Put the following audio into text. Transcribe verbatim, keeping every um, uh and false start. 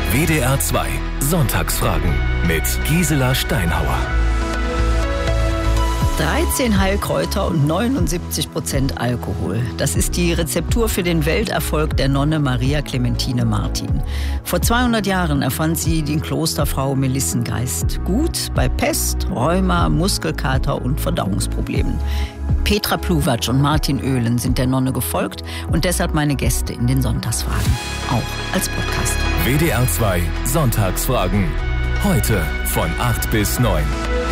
W D R zwei Sonntagsfragen mit Gisela Steinhauer. dreizehn Heilkräuter und neunundsiebzig Prozent Alkohol. Das ist die Rezeptur für den Welterfolg der Nonne Maria Clementine Martin. Vor zweihundert Jahren erfand sie die Klosterfrau Melissengeist. Gut bei Pest, Rheuma, Muskelkater und Verdauungsproblemen. Petra Pluwatsch und Martin Oehlen sind der Nonne gefolgt und deshalb meine Gäste in den Sonntagsfragen. Auch als Podcast. W D R zwei Sonntagsfragen. Heute von acht bis neun.